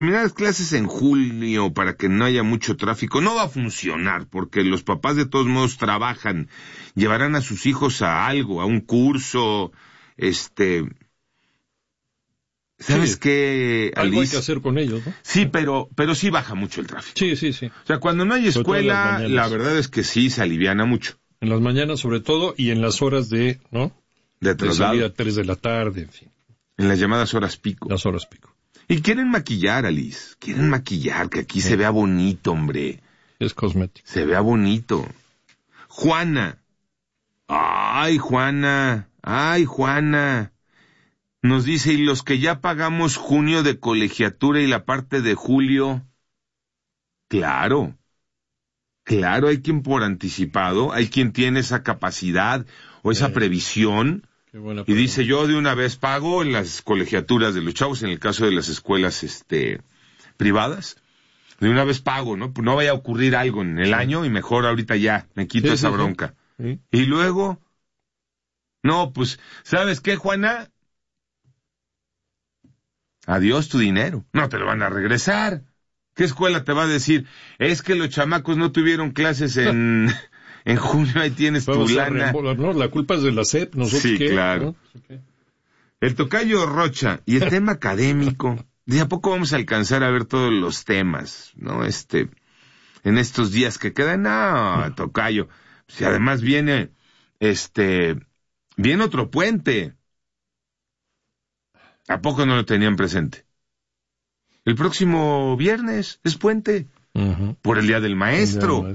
terminar las clases en junio para que no haya mucho tráfico no va a funcionar, porque los papás de todos modos trabajan, llevarán a sus hijos a algo, a un curso, ¿sabes qué, Alice? Algo hay que hacer con ellos, ¿no? Sí, pero sí baja mucho el tráfico. Sí. O sea, cuando no hay escuela, la verdad es que sí se aliviana mucho. En las mañanas sobre todo, y en las horas de, ¿no? De salida a 3 de la tarde, en fin. En las llamadas horas pico. Las horas pico. Y quieren maquillar, Alice. Quieren maquillar, que aquí se vea bonito, hombre. Es cosmético. Se vea bonito. Juana. Ay, Juana. Nos dice, y los que ya pagamos junio de colegiatura y la parte de julio. Claro, hay quien por anticipado, hay quien tiene esa capacidad o esa previsión. Y dice, yo de una vez pago en las colegiaturas de los chavos, en el caso de las escuelas privadas, de una vez pago, ¿no? Pues no vaya a ocurrir algo en el año y mejor ahorita ya, me quito esa bronca. Sí. Y luego, no, pues, ¿sabes qué, Juana? Adiós tu dinero, no te lo van a regresar. ¿Qué escuela te va a decir? Es que los chamacos no tuvieron clases en junio, ahí tienes tu lana. No, la culpa es de la SEP, nosotros sí, qué, claro. ¿no? El tocayo Rocha y el tema académico. ¿De a poco vamos a alcanzar a ver todos los temas, no? En estos días que quedan, no, tocayo. Si además viene otro puente. ¿A poco no lo tenían presente? El próximo viernes es puente. Uh-huh. Por el Día del Maestro.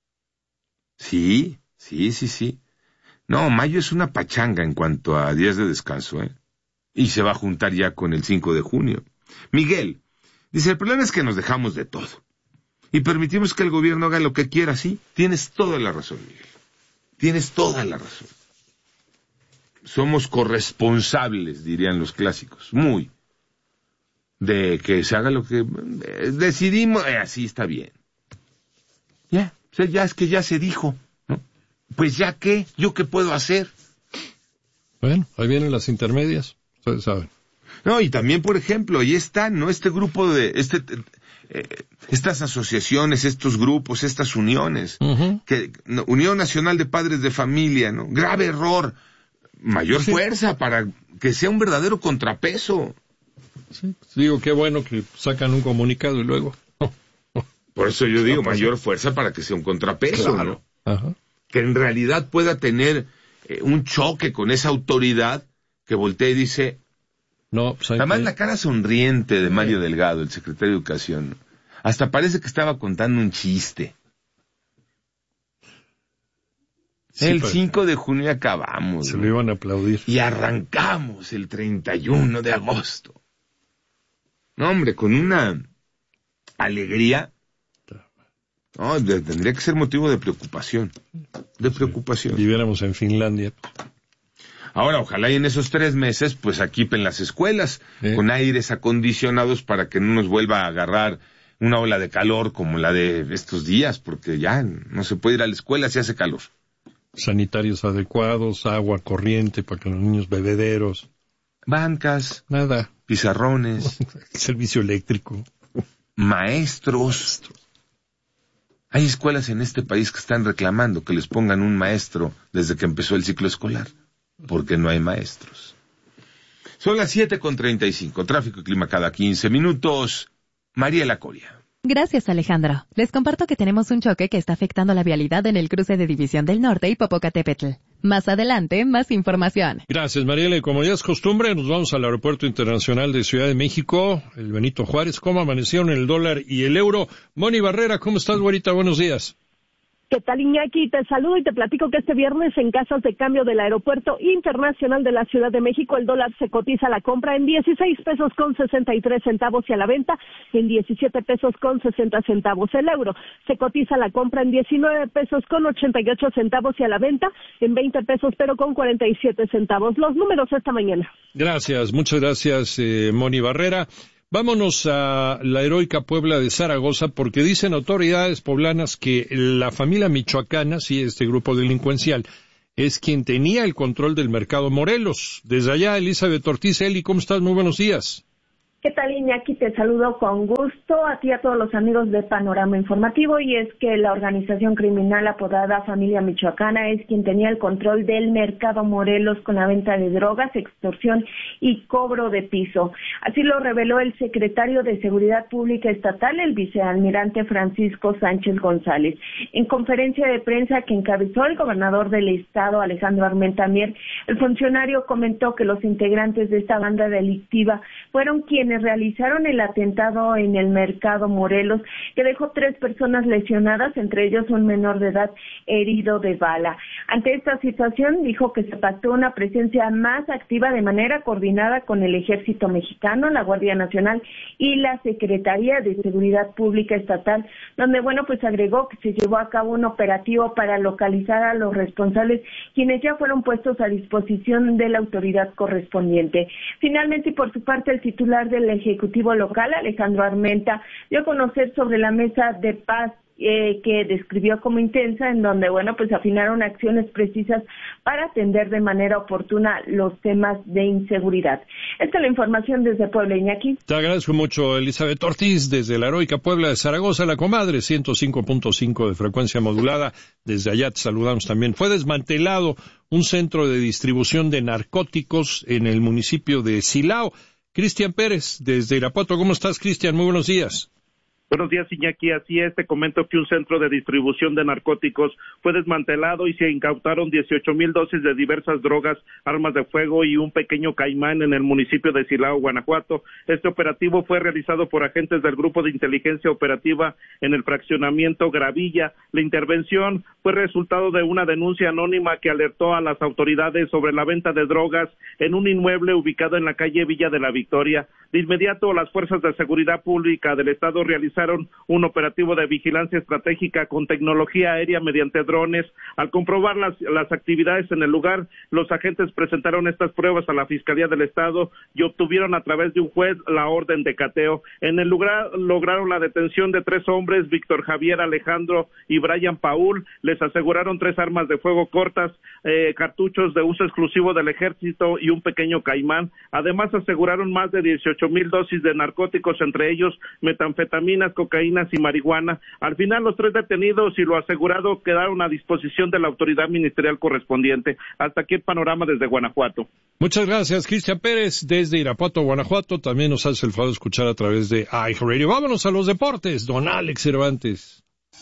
Sí. No, mayo es una pachanga en cuanto a días de descanso, ¿eh? Y se va a juntar ya con el 5 de junio. Miguel dice, el problema es que nos dejamos de todo. Y permitimos que el gobierno haga lo que quiera, sí. Tienes toda la razón, Miguel. Tienes toda la razón. Somos corresponsables, dirían los clásicos. Muy. De que se haga lo que decidimos, así está bien. Ya, o sea, ya es que ya se dijo, ¿no? Pues ya qué, ¿yo qué puedo hacer? Bueno, ahí vienen las intermedias, ustedes saben. No, y también, por ejemplo, ahí están, ¿no? Este grupo de, estas asociaciones, estos grupos, estas uniones, uh-huh. Unión Nacional de Padres de Familia, ¿no? Grave error, mayor fuerza para que sea un verdadero contrapeso. Sí, digo, qué bueno que sacan un comunicado y luego. Por eso yo digo, mayor fuerza para que sea un contrapeso, claro. ¿no? Ajá. Que en realidad pueda tener un choque con esa autoridad que voltea y dice... No, pues además la cara sonriente de Mario Delgado, el secretario de Educación, hasta parece que estaba contando un chiste. Sí, el 5 de junio acabamos. Se lo iban a aplaudir. Y arrancamos el 31 de agosto. No, hombre, con una alegría. No, tendría que ser motivo de preocupación. De preocupación. Si viviéramos en Finlandia. Ahora, ojalá y en esos 3 meses, pues equipen las escuelas con aires acondicionados para que no nos vuelva a agarrar una ola de calor como la de estos días, porque ya no se puede ir a la escuela si hace calor. Sanitarios adecuados, agua corriente para que los niños bebederos. Bancas. Nada. Pizarrones. Servicio eléctrico. Maestros. Hay escuelas en este país que están reclamando que les pongan un maestro desde que empezó el ciclo escolar, porque no hay maestros. Son las 7:35, tráfico y clima cada 15 minutos. Mariela Coria. Gracias, Alejandro. Les comparto que tenemos un choque que está afectando la vialidad en el cruce de División del Norte y Popocatépetl. Más adelante, más información. Gracias, Mariela. Y como ya es costumbre, nos vamos al Aeropuerto Internacional de Ciudad de México, el Benito Juárez. ¿Cómo amanecieron el dólar y el euro? Moni Barrera, ¿cómo estás, güerita? Buenos días. ¿Qué tal, Iñaki? Te saludo y te platico que este viernes en casas de cambio del Aeropuerto Internacional de la Ciudad de México el dólar se cotiza a la compra en 16 pesos con 63 centavos y a la venta en 17 pesos con 60 centavos. El euro se cotiza a la compra en 19 pesos con 88 centavos y a la venta en 20 pesos pero con 47 centavos. Los números esta mañana. Gracias, muchas gracias, Moni Barrera. Vámonos a la heroica Puebla de Zaragoza porque dicen autoridades poblanas que la familia michoacana, sí, este grupo delincuencial, es quien tenía el control del mercado Morelos. Desde allá, Elizabeth Ortiz. Eli, ¿cómo estás? Muy buenos días. ¿Qué tal, Iñaki? Te saludo con gusto a ti y a todos los amigos de Panorama Informativo, y es que la organización criminal apodada Familia Michoacana es quien tenía el control del mercado Morelos con la venta de drogas, extorsión y cobro de piso. Así lo reveló el secretario de Seguridad Pública Estatal, el vicealmirante Francisco Sánchez González. En conferencia de prensa que encabezó el gobernador del estado, Alejandro Armenta Mier, el funcionario comentó que los integrantes de esta banda delictiva fueron quienes realizaron el atentado en el mercado Morelos, que dejó 3 personas lesionadas, entre ellos un menor de edad herido de bala. Ante esta situación, dijo que se pactó una presencia más activa de manera coordinada con el Ejército Mexicano, la Guardia Nacional y la Secretaría de Seguridad Pública Estatal, donde, pues agregó que se llevó a cabo un operativo para localizar a los responsables, quienes ya fueron puestos a disposición de la autoridad correspondiente. Finalmente, y por su parte, el titular del Ejecutivo local, Alejandro Armenta, dio a conocer sobre la mesa de paz que describió como intensa, en donde, afinaron acciones precisas para atender de manera oportuna los temas de inseguridad. Esta es la información desde Puebla, Iñaki. Te agradezco mucho, Elizabeth Ortiz, desde la heroica Puebla de Zaragoza, la comadre, 105.5 de frecuencia modulada. Desde allá te saludamos también. Fue desmantelado un centro de distribución de narcóticos en el municipio de Silao. Cristian Pérez, desde Irapuato. ¿Cómo estás, Cristian? Muy buenos días. Buenos días, Iñaki. Así es, te comento que un centro de distribución de narcóticos fue desmantelado y se incautaron 18,000 dosis de diversas drogas, armas de fuego y un pequeño caimán en el municipio de Silao, Guanajuato. Este operativo fue realizado por agentes del Grupo de Inteligencia Operativa en el fraccionamiento Gravilla. La intervención fue resultado de una denuncia anónima que alertó a las autoridades sobre la venta de drogas en un inmueble ubicado en la calle Villa de la Victoria. De inmediato, las fuerzas de seguridad pública del estado realizaron un operativo de vigilancia estratégica con tecnología aérea mediante drones. Al comprobar las actividades en el lugar, los agentes presentaron estas pruebas a la Fiscalía del Estado y obtuvieron a través de un juez la orden de cateo. En el lugar lograron la detención de 3 hombres, Víctor Javier, Alejandro y Brian Paul. Les aseguraron 3 armas de fuego cortas, cartuchos de uso exclusivo del ejército y un pequeño caimán. Además, aseguraron más de 18,000 dosis de narcóticos, entre ellos metanfetaminas, cocaínas y marihuana. Al final, los 3 detenidos y lo asegurado quedaron a disposición de la autoridad ministerial correspondiente. Hasta aquí el panorama desde Guanajuato. Muchas gracias, Cristian Pérez, desde Irapuato, Guanajuato. También nos hace el favor de escuchar a través de iHeartRadio. Vámonos a los deportes, don Alex Cervantes.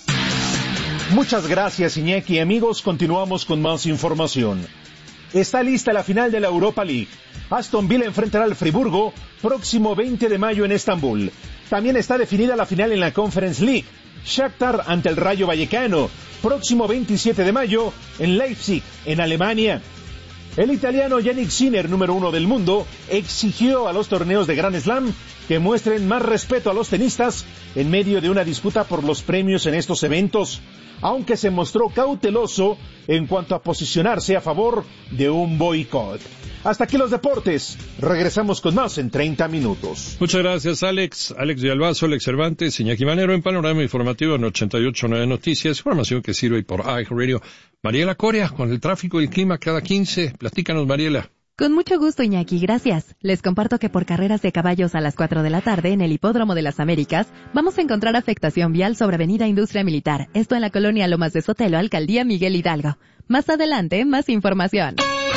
Muchas gracias, Iñaki. Amigos, continuamos con más información. Está lista la final de la Europa League. Aston Villa enfrentará al Friburgo próximo 20 de mayo en Estambul. También está definida la final en la Conference League. Shakhtar ante el Rayo Vallecano, próximo 27 de mayo en Leipzig, en Alemania. El italiano Yannick Sinner, número 1 del mundo, exigió a los torneos de Grand Slam que muestren más respeto a los tenistas en medio de una disputa por los premios en estos eventos, aunque se mostró cauteloso en cuanto a posicionarse a favor de un boicot. Hasta aquí los deportes. Regresamos con más en 30 minutos. Muchas gracias, Alex. Alex Villalbazo, Alex Cervantes, Iñaki Manero en Panorama Informativo en 88.9 Noticias. Información que sirve por iHeartRadio. Mariela Coria, con el tráfico y el clima cada 15. Platícanos, Mariela. Con mucho gusto, Iñaki, gracias. Les comparto que por carreras de caballos a las 4 de la tarde en el Hipódromo de las Américas vamos a encontrar afectación vial sobre Avenida Industria Militar. Esto en la colonia Lomas de Sotelo, Alcaldía Miguel Hidalgo. Más adelante, más información.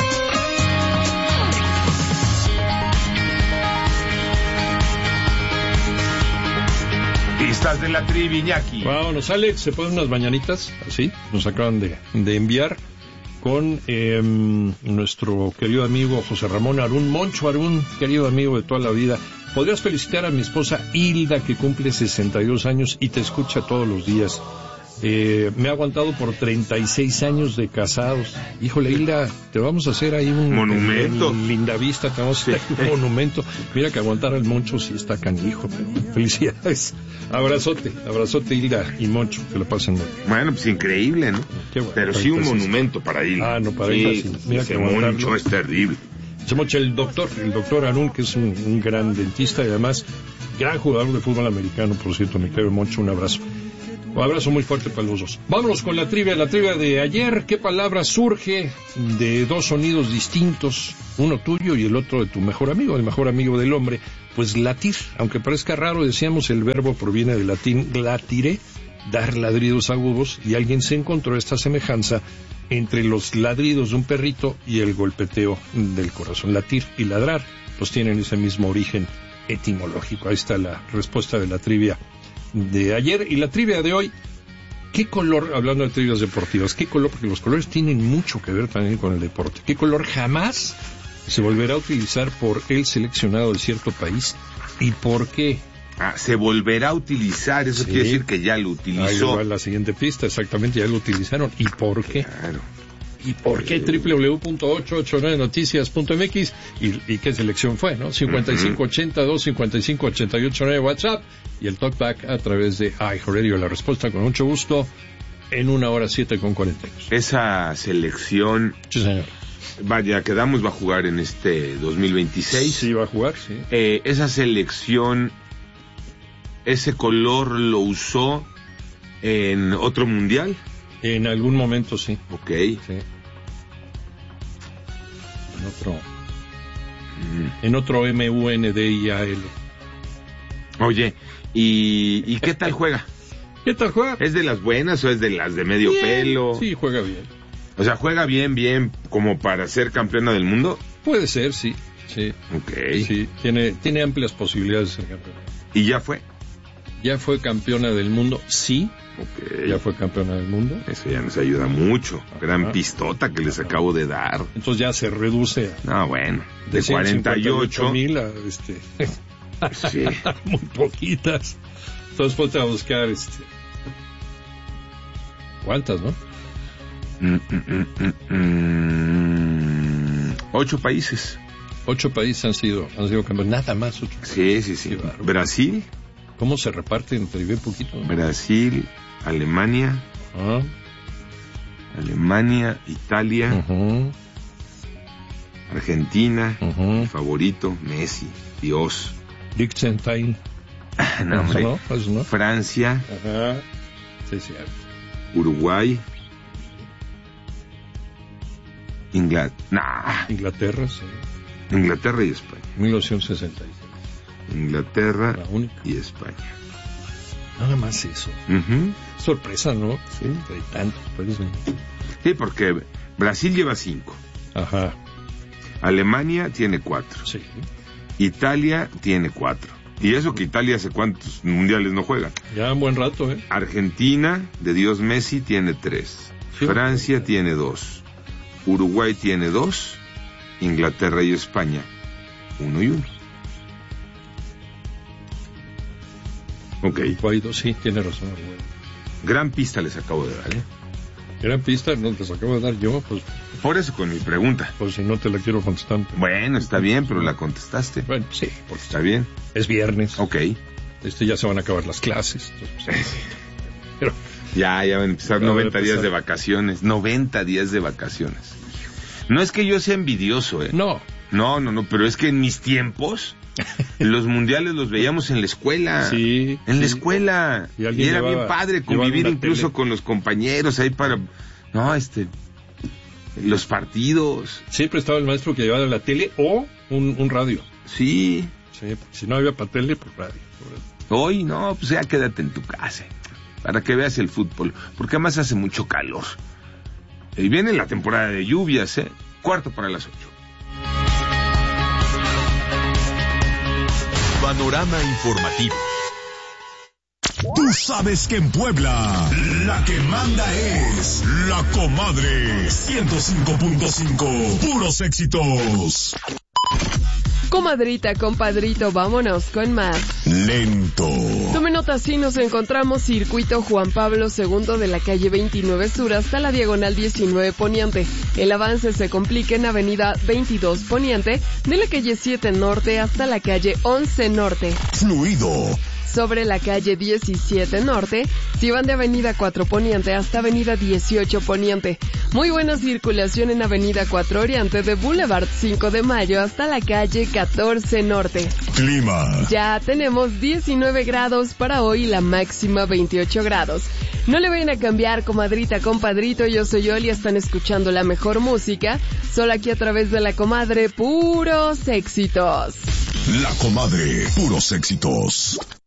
Pistas de la trivia, Iñaki. Vámonos, Alex, ¿se ponen unas mañanitas? Así, nos acaban de enviar con nuestro querido amigo José Ramón Arún, Moncho Arún, querido amigo de toda la vida. ¿Podrías felicitar a mi esposa Hilda, que cumple 62 años y te escucha todos los días? Me ha aguantado por 36 años de casados. Híjole, Hilda, te vamos a hacer ahí un monumento. En Lindavista te vamos a hacer un monumento. Mira que aguantar al Moncho sí está canijo, pero felicidades. Abrazote, Hilda y Moncho, que lo pasen bien. Bueno, pues increíble, ¿no? Qué bueno, pero sí un monumento para Hilda. Ah, no, para Hilda sí. Mira que Moncho es terrible. El doctor Arún, que es un gran dentista y además gran jugador de fútbol americano, por cierto, me quedo Moncho, un abrazo. Un abrazo muy fuerte para los dos. Vámonos con la trivia de ayer. ¿Qué palabra surge de 2 sonidos distintos? Uno tuyo y el otro de tu mejor amigo, el mejor amigo del hombre. pues latir. Aunque parezca raro, decíamos, el verbo proviene del latín latire, dar ladridos agudos, y alguien se encontró esta semejanza entre los ladridos de un perrito y el golpeteo del corazón. Latir y ladrar pues tienen ese mismo origen etimológico. Ahí está la respuesta de la trivia de ayer. Y la trivia de hoy: ¿qué color, hablando de trivias deportivas, qué color, porque los colores tienen mucho que ver también con el deporte, qué color jamás se volverá a utilizar por el seleccionado de cierto país y por qué? Se volverá a utilizar, eso quiere decir que ya lo utilizó. Ahí va la siguiente pista, exactamente, ya lo utilizaron. ¿Y por qué? Claro. ¿Y por qué? www.889noticias.mx y qué selección fue, ¿no? 5582-5588 WhatsApp y el talkback a través de iHeartRadio. La respuesta, con mucho gusto, en 1:07:42. Esa selección, sí, señor, vaya, quedamos, va a jugar en este 2026. Sí, va a jugar, sí. Esa selección, ese color lo usó en otro mundial. En algún momento, sí. Ok. Sí. En otro MUNDIAL. Oye, ¿y qué tal juega? ¿Qué tal juega? ¿Es de las buenas o es de las de medio pelo? Sí, juega bien. O sea, ¿juega bien como para ser campeona del mundo? Puede ser, sí. Sí. Ok. Sí, tiene amplias posibilidades de ser campeona. ¿Y ya fue? ¿Ya fue campeona del mundo? Sí. Okay. ¿Ya fue campeona del mundo? Eso ya nos ayuda mucho. Gran pistota que les acabo de dar. Entonces ya se reduce a... bueno, de 48,000 a sí. Muy poquitas. Entonces ponte a buscar ¿cuántas, no? 8 países. 8 países han sido campeones, nada más 8. Sí. Brasil. ¿Cómo se reparten entre bien poquito? Brasil, Alemania, Italia, Argentina, mi favorito, Messi, Dios. Liechtenstein. No, hombre. ¿Eso no? Francia. Ajá. Sí, cierto. Uruguay. Inglaterra, sí. Inglaterra y España. 1966. Inglaterra y España. Nada más eso. Sorpresa, ¿no? Sí. Hay tanto, pues, sí, porque Brasil lleva 5. Ajá. Alemania tiene 4. Sí. Italia tiene 4. Y eso que Italia hace cuántos mundiales no juega. Ya un buen rato, ¿eh? Argentina, de Dios Messi, tiene 3. Sí, Francia tiene 2. Uruguay tiene 2. Inglaterra y España, 1 y 1. Ok. Guaido, sí, tiene razón. Gran pista les acabo de dar, ¿eh? Gran pista, no te acabo de dar yo, pues. Por eso con mi pregunta. Pues si no te la quiero contestar. Bueno, está bien, pero la contestaste. Bueno, sí. Porque está bien. Es viernes. Ok. Ya se van a acabar las clases. Entonces, pues, pero ya van a empezar 90 días de vacaciones. 90 días de vacaciones. No es que yo sea envidioso, ¿eh? No, pero es que en mis tiempos los mundiales los veíamos en la escuela. Sí. En la escuela. Y era bien padre convivir incluso con los compañeros ahí para... los partidos. Siempre estaba el maestro que llevaba la tele o un radio. Sí. Sí, si no había para tele, pues radio. Hoy no, pues ya quédate en tu casa para que veas el fútbol, porque además hace mucho calor. Y viene la temporada de lluvias, 7:45. Panorama informativo. Tú sabes que en Puebla la que manda es La Comadre 105.5. Puros éxitos. Comadrita, compadrito, vámonos con más. Lento. Tome nota, si nos encontramos circuito Juan Pablo II de la calle 29 Sur hasta la diagonal 19 Poniente. El avance se complica en avenida 22 Poniente de la calle 7 Norte hasta la calle 11 Norte. Fluido. Sobre la calle 17 Norte, si van de avenida 4 Poniente hasta avenida 18 Poniente. Muy buena circulación en avenida 4 Oriente de Boulevard 5 de Mayo hasta la calle 14 Norte. Clima. Ya tenemos 19 grados para hoy, la máxima 28 grados. No le vayan a cambiar, comadrita, compadrito, yo soy Oli, están escuchando la mejor música, solo aquí a través de La Comadre, puros éxitos. La Comadre, puros éxitos.